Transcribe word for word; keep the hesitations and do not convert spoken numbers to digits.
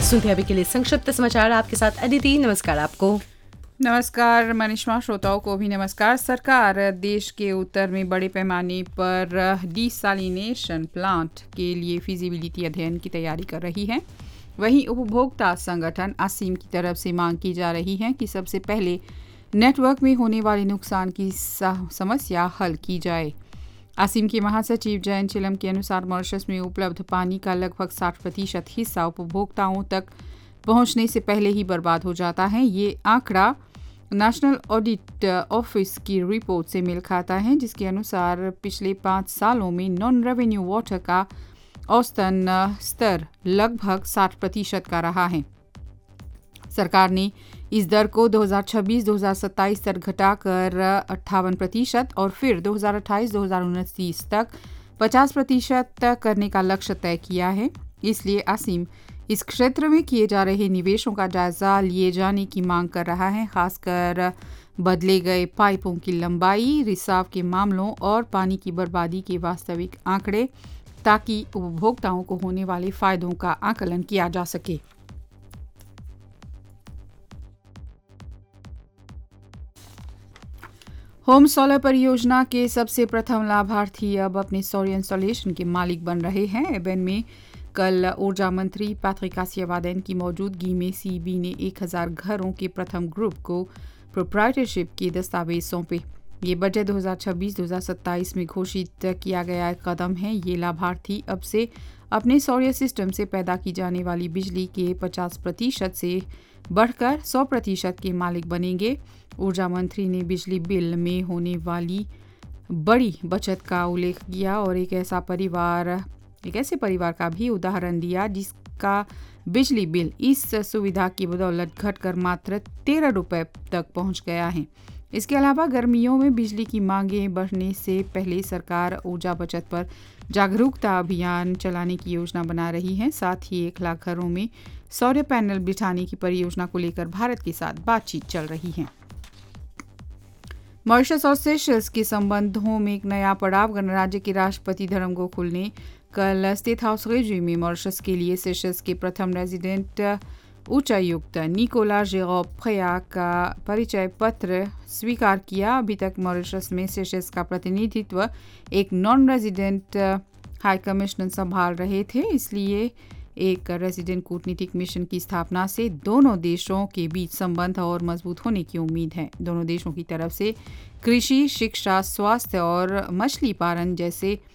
सुनते हैं अभी के लिए संक्षिप्त समाचार, आपके साथ अदिति। नमस्कार आपको। नमस्कार मनीषमा, श्रोताओं को भी नमस्कार। सरकार देश के उत्तर में बड़े पैमाने पर डिसैलिनेशन प्लांट के लिए फिजिबिलिटी अध्ययन की तैयारी कर रही है। वहीं उपभोक्ता संगठन आसिम की तरफ से मांग की जा रही है कि सबसे पहले नेटवर्क में होने वाले नुकसान की समस्या हल की जाए। आसिम के महासचिव जयंत चिलम के अनुसार मॉरिशस में उपलब्ध पानी का लगभग साठ प्रतिशत हिस्सा उपभोक्ताओं तक पहुंचने से पहले ही बर्बाद हो जाता है। ये आंकड़ा नेशनल ऑडिट ऑफिस की रिपोर्ट से मेल खाता है, जिसके अनुसार पिछले पाँच सालों में नॉन रेवेन्यू वाटर का औसतन स्तर लगभग साठ प्रतिशत का रहा है। सरकार ने इस दर को दो हज़ार छब्बीस दो हज़ार सत्ताईस तक घटाकर अट्ठावन प्रतिशत और फिर दो हज़ार अट्ठाईस दो हज़ार उनतीस तक पचास प्रतिशत करने का लक्ष्य तय किया है। इसलिए आसिम इस क्षेत्र में किए जा रहे निवेशों का जायजा लिए जाने की मांग कर रहा है, खासकर बदले गए पाइपों की लंबाई, रिसाव के मामलों और पानी की बर्बादी के वास्तविक आंकड़े, ताकि उपभोक्ताओं को होने वाले फायदों का आकलन किया जा सके। होम सोलर परियोजना के सबसे प्रथम लाभार्थी अब अपने सौर इंस्टॉलेशन के मालिक बन रहे हैं। एबेन में कल ऊर्जा मंत्री पैट्रिक कासियावादेन की मौजूदगी में सीबी ने एक हज़ार घरों के प्रथम ग्रुप को प्रोप्राइटरशिप के दस्तावेज सौंपे। ये बजट दो हज़ार छब्बीस दो हज़ार सत्ताईस में घोषित किया गया एक कदम है। ये लाभार्थी अब से अपने सौर सिस्टम से पैदा की जाने वाली बिजली के पचास प्रतिशत से बढ़कर सौ प्रतिशत के मालिक बनेंगे। ऊर्जा मंत्री ने बिजली बिल में होने वाली बड़ी बचत का उल्लेख किया और एक ऐसा परिवार एक ऐसे परिवार का भी उदाहरण दिया जिसका बिजली बिल इस सुविधा की बदौलत घटकर मात्र तेरह रुपये तक पहुंच गया है। इसके अलावा गर्मियों में बिजली की मांगें बढ़ने से पहले सरकार ऊर्जा बचत पर जागरूकता अभियान चलाने की योजना बना रही है। साथ ही एक लाख घरों में सौर पैनल बिठाने की परियोजना को लेकर भारत के साथ बातचीत चल रही है। मॉरिशस और सेशल्स के संबंधों में एक नया पड़ाव। गणराज्य के राष्ट्रपति धर्मगोकुल ने कल स्टेट हाउस रेजी में मॉरिशस के लिए सेशल्स के प्रथम रेजिडेंट उच्चायुक्त निकोला जेरोब प्रेया का परिचय पत्र स्वीकार किया। अभी तक मॉरिशस में सेशल्स का प्रतिनिधित्व एक नॉन रेजिडेंट हाई कमिश्नर संभाल रहे थे, इसलिए एक रेजिडेंट कूटनीतिक मिशन की स्थापना से दोनों देशों के बीच संबंध और मजबूत होने की उम्मीद है। दोनों देशों की तरफ से कृषि, शिक्षा, स्वास्थ्य और मछली पालन जैसे